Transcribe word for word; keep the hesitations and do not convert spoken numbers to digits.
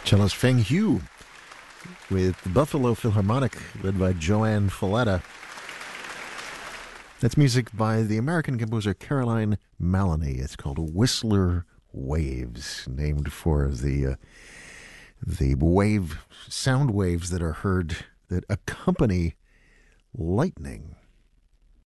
Cellist Feng Hu with the Buffalo Philharmonic, led by Joanne Falletta. That's music by the American composer Caroline Maloney. It's called Whistler Waves, named for the uh, the wave sound waves that are heard that accompany lightning.